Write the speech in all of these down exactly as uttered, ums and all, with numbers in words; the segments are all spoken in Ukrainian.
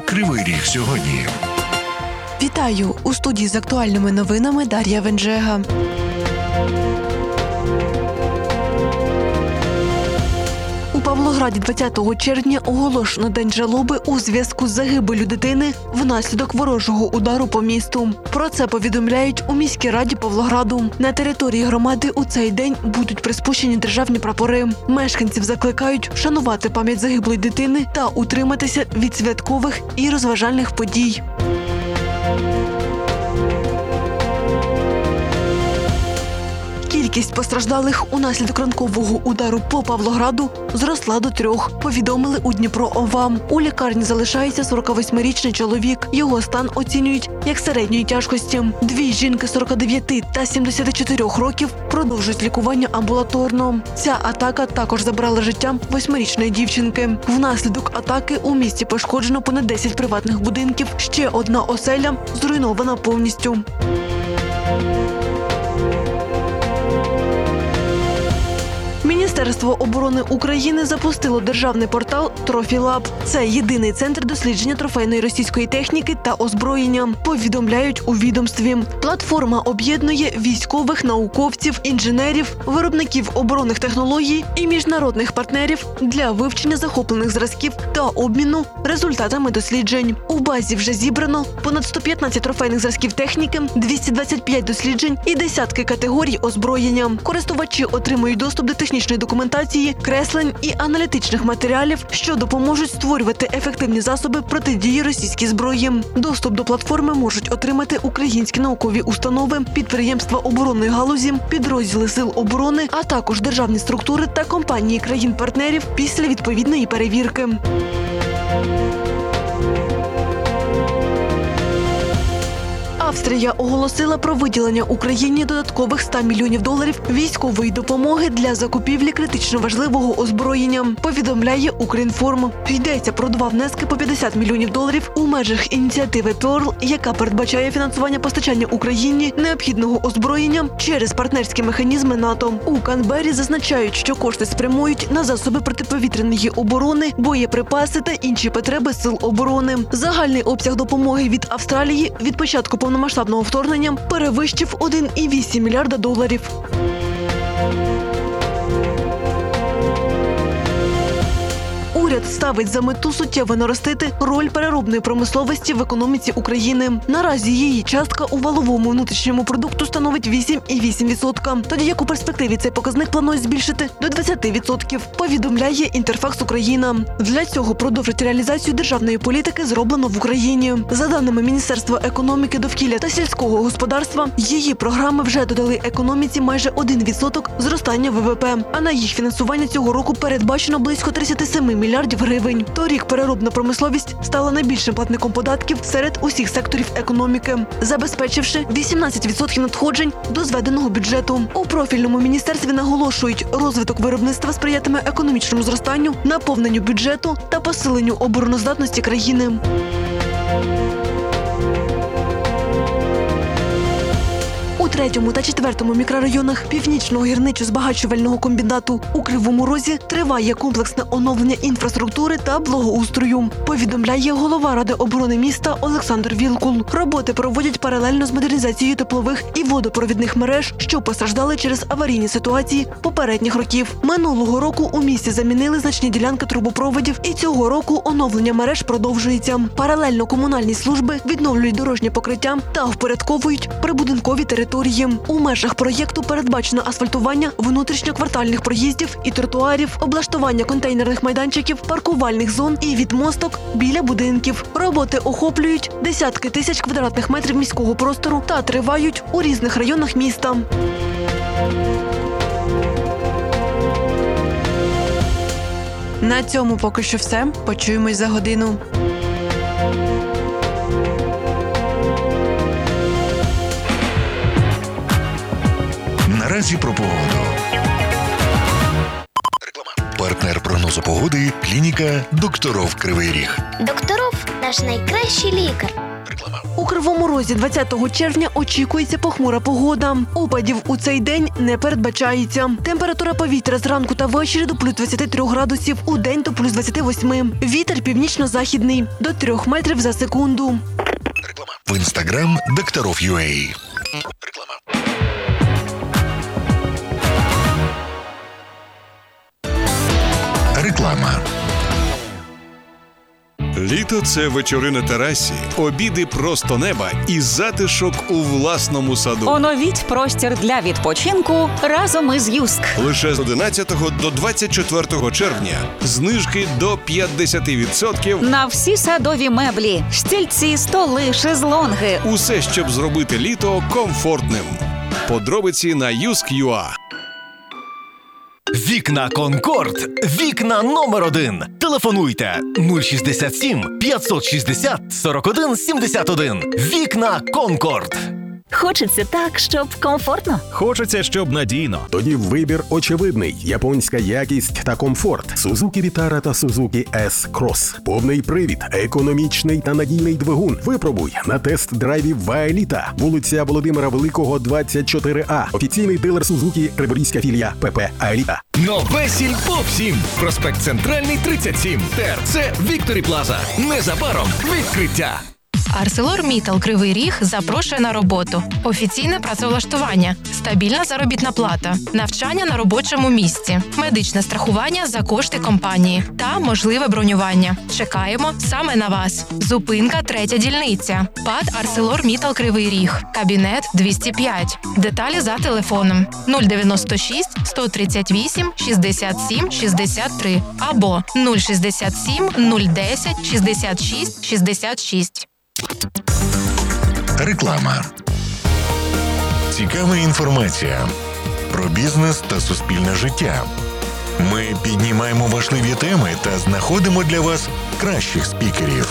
Кривий Ріг сьогодні. Вітаю! У студії з актуальними новинами Дар'я Венжега. У Павлограді двадцятого червня оголошено день жалоби у зв'язку з загибеллю дитини внаслідок ворожого удару по місту. Про це повідомляють у міській раді Павлограду. На території громади у цей день будуть приспущені державні прапори. Мешканців закликають вшанувати пам'ять загиблої дитини та утриматися від святкових і розважальних подій. Кількість постраждалих унаслідок ранкового удару по Павлограду зросла до трьох, повідомили у Дніпро-ОВА. У лікарні залишається сорокавосьмирічний чоловік. Його стан оцінюють як середньої тяжкості. Дві жінки сорока дев'яти та сімдесяти чотирьох років продовжують лікування амбулаторно. Ця атака також забрала життя восьмирічної дівчинки. Внаслідок атаки у місті пошкоджено понад десять приватних будинків. Ще одна оселя зруйнована повністю. Міністерство оборони України запустило державний портал «Трофі-Лаб». Це єдиний центр дослідження трофейної російської техніки та озброєння, повідомляють у відомстві. Платформа об'єднує військових, науковців, інженерів, виробників оборонних технологій і міжнародних партнерів для вивчення захоплених зразків та обміну результатами досліджень. У базі вже зібрано понад сто п'ятнадцять трофейних зразків техніки, двісті двадцять п'ять досліджень і десятки категорій озброєння. Користувачі отримують доступ до технічної документації, креслень і аналітичних матеріалів, що допоможуть створювати ефективні засоби протидії російській зброї. Доступ до платформи можуть отримати українські наукові установи, підприємства оборонної галузі, підрозділи сил оборони, а також державні структури та компанії країн-партнерів після відповідної перевірки. Австрія оголосила про виділення Україні додаткових ста мільйонів доларів військової допомоги для закупівлі критично важливого озброєння, повідомляє Укрінформ. Йдеться про два внески по п'ятдесят мільйонів доларів у межах ініціативи «Перл», яка передбачає фінансування постачання Україні необхідного озброєння через партнерські механізми НАТО. У Канберрі зазначають, що кошти спрямують на засоби протиповітряної оборони, боєприпаси та інші потреби сил оборони. Загальний обсяг допомоги від Австралії від початку повномасштабного вторгнення перевищив один цілих вісім десятих мільярда доларів. Уряд ставить за мету суттєво наростити роль переробної промисловості в економіці України. Наразі її частка у валовому внутрішньому продукту становить вісім цілих вісім десятих відсотка, тоді як у перспективі цей показник планують збільшити до двадцять відсотків, повідомляє Інтерфакс Україна. Для цього продовжить реалізацію державної політики зроблено в Україні. За даними Міністерства економіки, довкілля та сільського господарства, її програми вже додали економіці майже один відсоток зростання ВВП, а на їх фінансування цього року передбачено близько тридцять сім мільярдів гривень. Торік переробна промисловість стала найбільшим платником податків серед усіх секторів економіки, забезпечивши вісімнадцять відсотків надходжень до зведеного бюджету. У профільному міністерстві наголошують, розвиток виробництва сприятиме економічному зростанню, наповненню бюджету та посиленню обороноздатності країни. У третьому та четвертому мікрорайонах північного гірничо-збагачувального комбінату у Кривому Розі триває комплексне оновлення інфраструктури та благоустрою, повідомляє голова Ради оборони міста Олександр Вілкул. Роботи проводять паралельно з модернізацією теплових і водопровідних мереж, що постраждали через аварійні ситуації попередніх років. Минулого року у місті замінили значні ділянки трубопроводів, і цього року оновлення мереж продовжується. Паралельно комунальні служби відновлюють дорожнє покриття та впорядковують прибудинкові території. У межах проєкту передбачено асфальтування внутрішньоквартальних проїздів і тротуарів, облаштування контейнерних майданчиків, паркувальних зон і відмосток біля будинків. Роботи охоплюють десятки тисяч квадратних метрів міського простору та тривають у різних районах міста. На цьому поки що все. Почуємось за годину. Наразі про погоду. Партнер прогнозу погоди – клініка «Докторов Кривий Ріг». Докторов – наш найкращий лікар. У Кривому Розі двадцятого червня очікується похмура погода. Опадів у цей день не передбачається. Температура повітря зранку та ввечері до плюс двадцяти трьох градусів, у день до плюс двадцяти восьми. Вітер північно-західний до трьох метрів за секунду. В інстаграм Докторов.ua. Реклама. Літо – це вечори на терасі, обіди просто неба і затишок у власному саду. Оновіть простір для відпочинку разом із Юск. Лише з одинадцятого до двадцять четвертого червня знижки до п'ятдесят відсотків. На всі садові меблі, стільці, столи, шезлонги. Усе, щоб зробити літо комфортним. Подробиці на юск крапка ю а. Вікна Конкорд. Вікна номер один. Телефонуйте нуль шістдесят сім п'ятсот шістдесят сорок один сімдесят один. Вікна Конкорд. Хочеться так, щоб комфортно. Хочеться, щоб надійно. Тоді вибір очевидний. Японська якість та комфорт. Suzuki Vitara та Suzuki S-Cross. Повний привід, економічний та надійний двигун. Випробуй на тест-драйві Ваеліта. Вулиця Володимира Великого, двадцять чотири А. Офіційний дилер Suzuki, Криворізька філія ПП Аеліта. Нове Сільпо всім. Проспект Центральний, тридцять сім. ТРЦ Вікторі Плаза. Незабаром відкриття. ArcelorMittal Кривий Ріг запрошує на роботу. Офіційне працевлаштування, стабільна заробітна плата, навчання на робочому місці, медичне страхування за кошти компанії та можливе бронювання. Чекаємо саме на вас. Зупинка третя дільниця. ПАТ ArcelorMittal Кривий Ріг. Кабінет двісті п'ять. Деталі за телефоном нуль дев'яносто шість сто тридцять вісім шістдесят сім шістдесят три або нуль шістдесят сім нуль десять шістдесят шість шістдесят шість. Реклама. Цікава інформація про бізнес та суспільне життя. Ми піднімаємо важливі теми та знаходимо для вас кращих спікерів.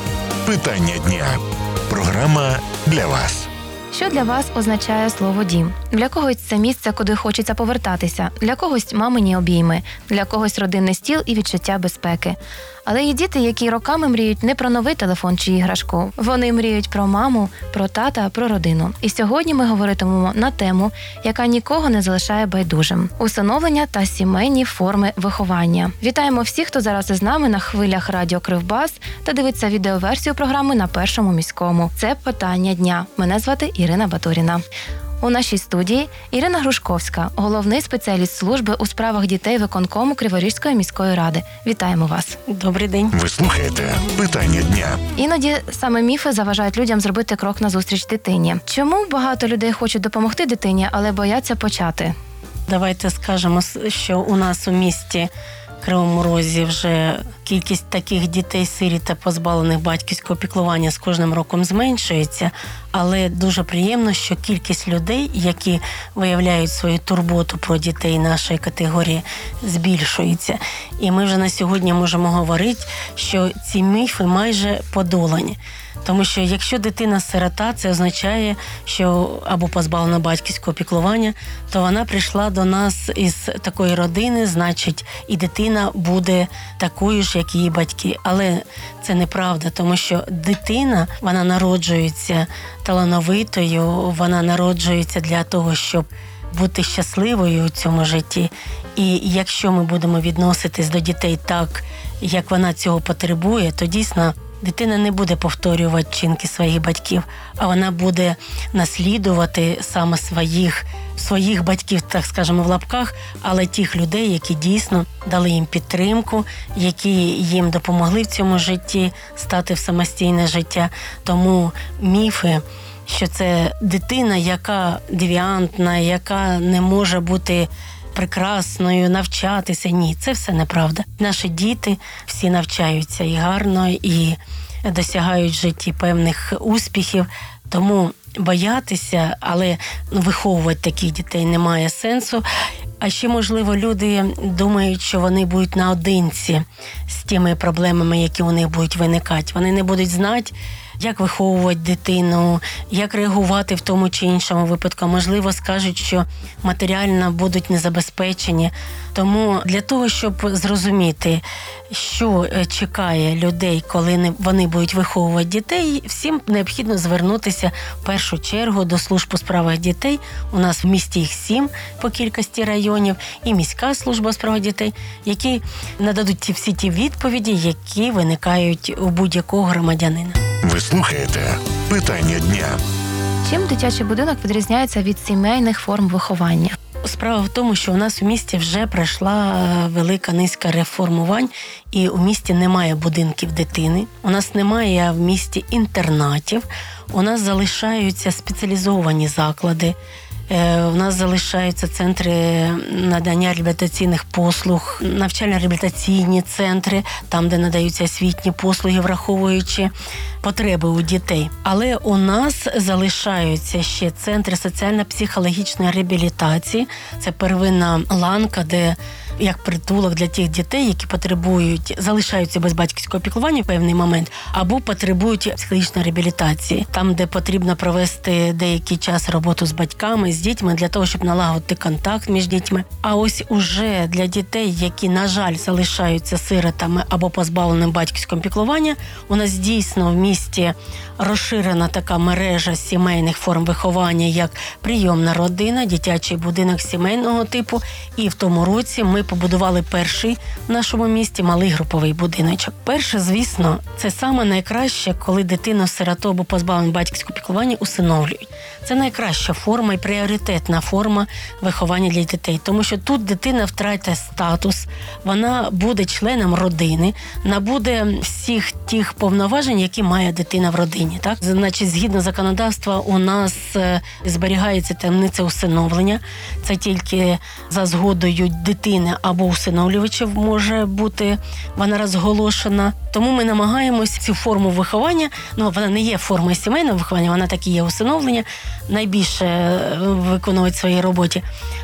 Питання дня. Програма для вас. Що для вас означає слово «дім»? Для когось це місце, куди хочеться повертатися, для когось мамині обійми, для когось родинний стіл і відчуття безпеки. Але є діти, які роками мріють не про новий телефон чи іграшку. Вони мріють про маму, про тата, про родину. І сьогодні ми говоритимемо на тему, яка нікого не залишає байдужим – усиновлення та сімейні форми виховання. Вітаємо всіх, хто зараз із нами на хвилях радіо Кривбас та дивиться відеоверсію програми на Першому міському. Це «Питання дня». Мене звати Ірина Батуріна. У нашій студії Ірина Грушковська, головний спеціаліст служби у справах дітей виконкому Криворізької міської ради. Вітаємо вас. Добрий день. Ви слухаєте «Питання дня». Іноді саме міфи заважають людям зробити крок назустріч дитині. Чому багато людей хочуть допомогти дитині, але бояться почати? Давайте скажемо, що у нас у місті Кривому Розі вже кількість таких дітей-сиріт та позбавлених батьківського піклування з кожним роком зменшується, але дуже приємно, що кількість людей, які виявляють свою турботу про дітей нашої категорії, збільшується. І ми вже на сьогодні можемо говорити, що ці міфи майже подолані. Тому що якщо дитина-сирота, це означає, що або позбавлена батьківського піклування, то вона прийшла до нас із такої родини, значить, і дитина буде такою ж, як її батьки. Але це неправда, тому що дитина, вона народжується талановитою, вона народжується для того, щоб бути щасливою у цьому житті. І якщо ми будемо відноситись до дітей так, як вона цього потребує, то дійсно дитина не буде повторювати вчинки своїх батьків, а вона буде наслідувати саме своїх, своїх батьків, так скажемо, в лапках, але тих людей, які дійсно дали їм підтримку, які їм допомогли в цьому житті стати в самостійне життя. Тому міфи, що це дитина, яка девіантна, яка не може бути прекрасною, навчатися. Ні, це все неправда. Наші діти всі навчаються і гарно, і досягають в житті певних успіхів. Тому боятися, але виховувати таких дітей немає сенсу. А ще, можливо, люди думають, що вони будуть наодинці з тими проблемами, які у них будуть виникати. Вони не будуть знати, як виховувати дитину, як реагувати в тому чи іншому випадку. Можливо, скажуть, що матеріально будуть незабезпечені. Тому для того, щоб зрозуміти, що чекає людей, коли вони будуть виховувати дітей, всім необхідно звернутися в першу чергу до служб у справах дітей. У нас в місті їх сім по кількості районів, і міська служба у справах дітей, які нададуть ті всі ті відповіді, які виникають у будь-якого громадянина. Ви слухаєте «Питання дня». Чим дитячий будинок відрізняється від сімейних форм виховання? Справа в тому, що у нас у місті вже пройшла велика низка реформувань, і у місті немає будинків дитини, у нас немає в місті інтернатів, у нас залишаються спеціалізовані заклади, у нас залишаються центри надання реабілітаційних послуг, навчально-реабілітаційні центри, там, де надаються освітні послуги, враховуючи потреби у дітей. Але у нас залишаються ще центри соціально-психологічної реабілітації. Це первинна ланка, де як притулок для тих дітей, які потребують, залишаються без батьківського піклування в певний момент, або потребують психологічної реабілітації, там, де потрібно провести деякий час роботу з батьками, з дітьми, для того, щоб налагодити контакт між дітьми. А ось уже для дітей, які, на жаль, залишаються сиротами або позбавленими батьківського піклування, у нас дійсно в місті розширена така мережа сімейних форм виховання, як прийомна родина, дитячий будинок сімейного типу. І в тому році ми побудували перший в нашому місті малий груповий будиночок. Перше, звісно, це саме найкраще, коли дитину-сироту або позбавлену батьківського піклування усиновлюють. Це найкраща форма і пріоритетна форма виховання для дітей, тому що тут дитина втратить статус, вона буде членом родини, набуде всіх тих повноважень, які має дитина в родині. Так? Значить, згідно законодавства, у нас зберігається таємниця усиновлення. Це тільки за згодою дитини або усиновлювачів може бути вона розголошена. Тому ми намагаємось цю форму виховання, ну вона не є формою сімейного виховання, вона так і є усиновлення, найбільше виконують в своїй роботі.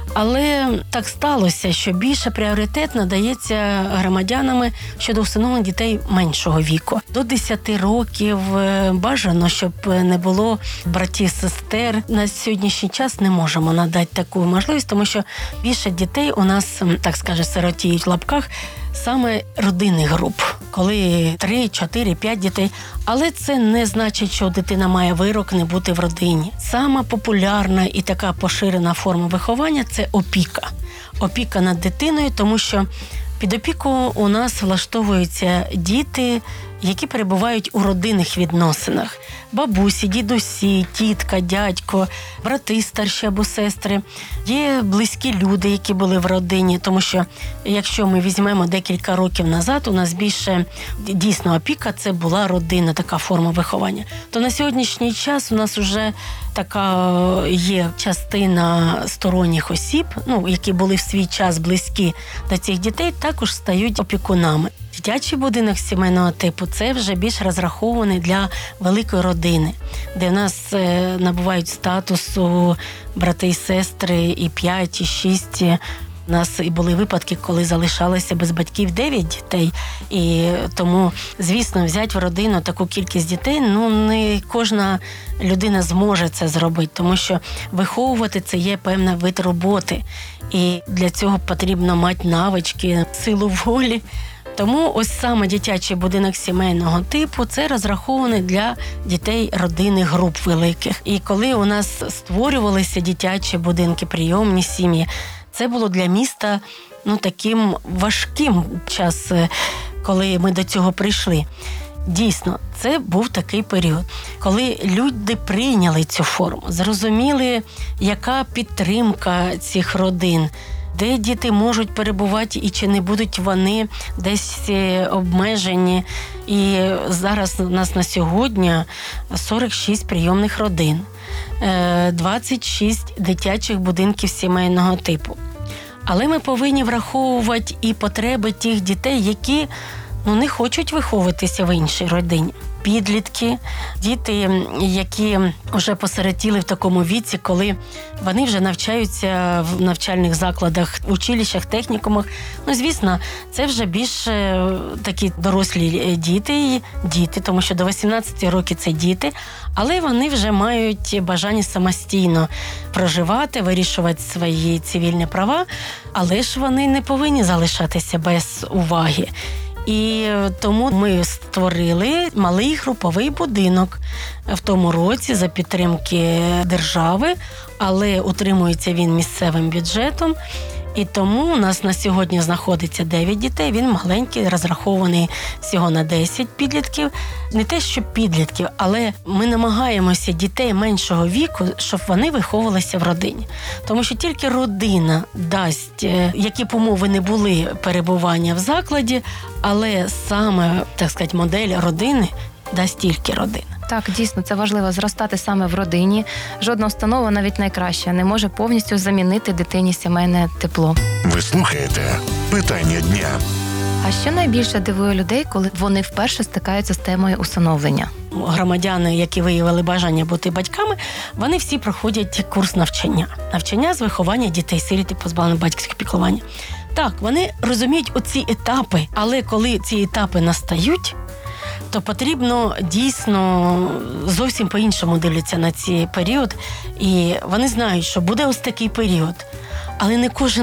Але так сталося, що більше пріоритет надається громадянами щодо усиновлення дітей меншого віку. До десяти років бажано, щоб не було братів-сестер. На сьогоднішній час не можемо надати таку можливість, тому що більше дітей у нас, так скаже, сиротіють в лапках, саме родинних груп, коли три, чотири, п'ять дітей. Але це не значить, що дитина має вирок не бути в родині. Сама популярна і така поширена форма виховання – це опіка. Опіка над дитиною, тому що під опіку у нас влаштовуються діти, які перебувають у родинних відносинах. Бабусі, дідусі, тітка, дядько, брати старші або сестри. Є близькі люди, які були в родині, тому що якщо ми візьмемо декілька років назад, у нас більше дійсно опіка – це була родина, така форма виховання. То на сьогоднішній час у нас вже така є частина сторонніх осіб, ну, які були в свій час близькі до цих дітей, також стають опікунами. Дитячий будинок сімейного типу – це вже більш розрахований для великої родини, де в нас е, набувають статусу брати і сестри і п'ять, і шість. У нас і були випадки, коли залишалося без батьків дев'ять дітей. І тому, звісно, взяти в родину таку кількість дітей, ну, не кожна людина зможе це зробити, тому що виховувати – це є певна вид роботи. І для цього потрібно мати навички, силу волі. Тому ось саме дитячий будинок сімейного типу – це розрахований для дітей родинних груп великих. І коли у нас створювалися дитячі будинки, прийомні сім'ї, це було для міста ну, таким важким час, коли ми до цього прийшли. Дійсно, це був такий період, коли люди прийняли цю форму, зрозуміли, яка підтримка цих родин, де діти можуть перебувати і чи не будуть вони десь обмежені. І зараз у нас на сьогодні сорок шість прийомних родин, двадцять шість дитячих будинків сімейного типу. Але ми повинні враховувати і потреби тих дітей, які ну, не хочуть виховуватися в іншій родині. Підлітки, діти, які вже посиротіли в такому віці, коли вони вже навчаються в навчальних закладах, училищах, технікумах. Ну, звісно, це вже більш такі дорослі діти, діти, тому що до вісімнадцяти років це діти, але вони вже мають бажання самостійно проживати, вирішувати свої цивільні права, але ж вони не повинні залишатися без уваги. І тому ми створили малий груповий будинок в тому році за підтримки держави, але утримується він місцевим бюджетом. І тому у нас на сьогодні знаходиться дев'ять дітей, він маленький, розрахований всього на десять підлітків. Не те, що підлітків, але ми намагаємося дітей меншого віку, щоб вони виховувалися в родині. Тому що тільки родина дасть, які б умови не були перебування в закладі, але саме, так сказати, модель родини дасть тільки родина. Так, дійсно, це важливо зростати саме в родині. Жодна установа, навіть найкраща, не може повністю замінити дитині сімейне тепло. Ви слухаєте «Питання дня». А що найбільше дивує людей, коли вони вперше стикаються з темою усиновлення? Громадяни, які виявили бажання бути батьками, вони всі проходять курс навчання. Навчання з виховання дітей-сиріт і позбавлених батьківського піклування. Так, вони розуміють оці етапи, але коли ці етапи настають, то потрібно дійсно зовсім по-іншому дивитися на цей період. І вони знають, що буде ось такий період. Але не кожен